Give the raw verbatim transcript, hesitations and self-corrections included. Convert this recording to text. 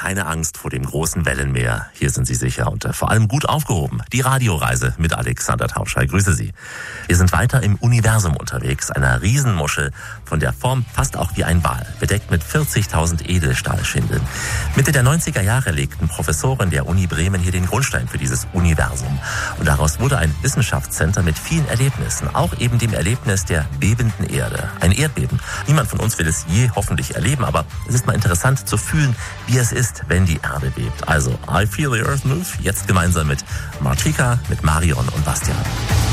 keine Angst vor dem großen Wellenmeer. Hier sind Sie sicher und äh, vor allem gut aufgehoben. Die Radioreise mit Alexander Tauscher. Ich grüße Sie. Wir sind weiter im Universum unterwegs, einer Riesenmuschel von der Form fast auch wie ein Wal, bedeckt mit vierzigtausend Edelstahlschindeln. Mitte der neunziger Jahre legten Professoren der Uni Bremen hier den Grundstein für dieses Universum. Und daraus wurde ein Wissenschaftscenter mit vielen Erlebnissen, auch eben dem Erlebnis der bebenden Erde. Ein Erdbeben. Niemand von uns will es je hoffentlich erleben, aber es ist mal interessant zu fühlen, wie es ist, wenn die Erde bebt. Also, I Feel the Earth Move, jetzt gemeinsam mit Martika, mit Marion und Bastian.